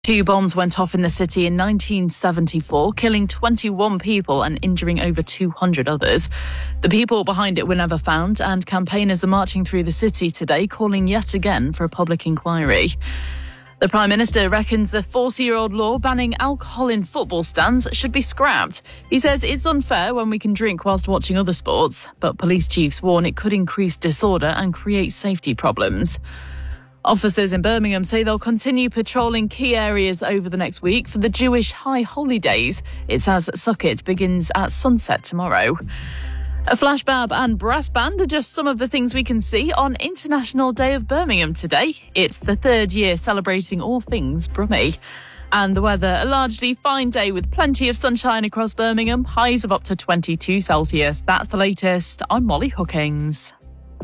Two bombs went off in the city in 1974, killing 21 people and injuring over 200 others. The people behind it were never found, and campaigners are marching through the city today, calling yet again for a public inquiry. The Prime Minister reckons the 40-year-old law banning alcohol in football stands should be scrapped. He says it's unfair when we can drink whilst watching other sports, but police chiefs warn it could increase disorder and create safety problems. Officers in Birmingham say they'll continue patrolling key areas over the next week for the Jewish High Holy Days. It's as Sukkot begins at sunset tomorrow. A flash band and brass band are just some of the things we can see on International Day of Birmingham today. It's the third year celebrating all things Brummie. And the weather, a largely fine day with plenty of sunshine across Birmingham, highs of up to 22 Celsius. That's the latest. I'm Molly Hookings.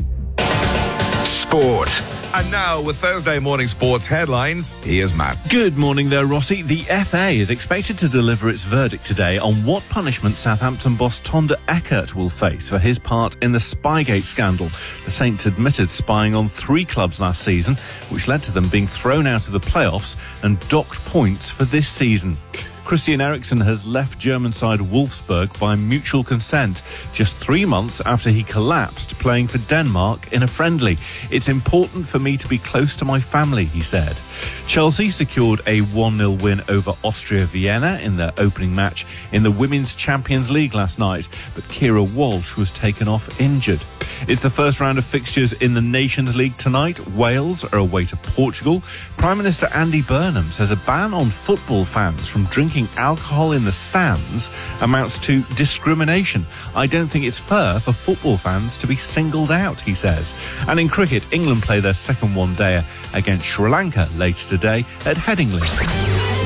Sport. And now, with Thursday morning sports headlines, here's Matt. Good morning there, Rossi. The FA is expected to deliver its verdict today on what punishment Southampton boss Tonda Eckert will face for his part in the Spygate scandal. The Saints admitted spying on 3 clubs last season, which led to them being thrown out of the playoffs and docked points for this season. Christian Eriksen has left German side Wolfsburg by mutual consent just 3 months after he collapsed playing for Denmark in a friendly. It's important for me to be close to my family, he said. Chelsea secured a 1-0 win over Austria Vienna in their opening match in the Women's Champions League last night, but Kira Walsh was taken off injured. It's the first round of fixtures in the Nations League tonight. Wales are away to Portugal. Prime Minister Andy Burnham says a ban on football fans from drinking alcohol in the stands amounts to discrimination. I don't think it's fair for football fans to be singled out, he says. And in cricket, England play their second one-dayer against Sri Lanka later today at Headingley.